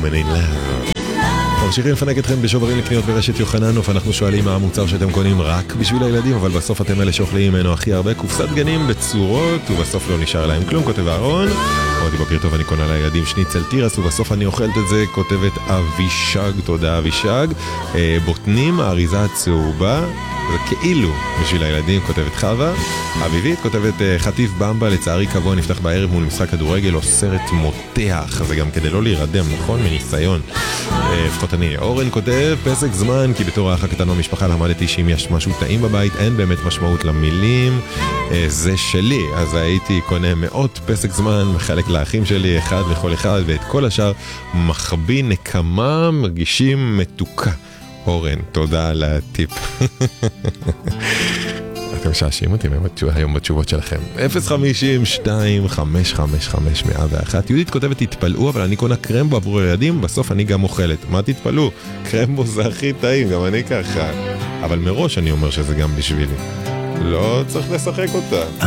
Woman in Love. ממשיכים לפנק אתכם בשוברים לקניות ברשת יוחננוף. אנחנו שואלים מה המוצר שאתם קונים רק בשביל הילדים, אבל בסוף אתם אלה שאוכלים ממנו הכי הרבה. קופסת גנים בצורות, ובסוף לא נשאר להם כלום, כותב אהרון. אמרתי בוקר טוב, אני קונה לילדים שניצל תירס, ובסוף אני אוכלת את זה, כותבת אבישג. תודה אבישג. בוטנים, האריזה הצהובה, זה כאילו בשביל הילדים, כותבת חווה. אביבית כותבת חטיף במבה, לצערי קבוע נפתח בערב מול משחק כדורגל או סרט מותח, זה גם כדי לא להירדם, נכון? מניסיון. לפחות אני. אורן כותב פסק זמן, כי בתור האח הקטן במשפחה למדתי שאם יש משהו טעים בבית אין באמת משמעות למילים. זה שלי, אז הייתי קונה מאות פסק זמן, מחלק לאחים שלי אחד לכל אחד, ואת כל השאר מחביא נקמה, מרגישים מתוקה. אורן, תודה על הטיפ. אתם משעשים אותי היום בתשובות שלכם. 050-2555-101. יהודית כותבת תתפלאו, אבל אני קונה קרמבו עבור ילדים, בסוף אני גם אוכלת. מה תתפלאו? קרמבו זה הכי טעים, גם אני ככה. אבל מראש אני אומר שזה גם בשבילי. לא צריך לשחק אותה.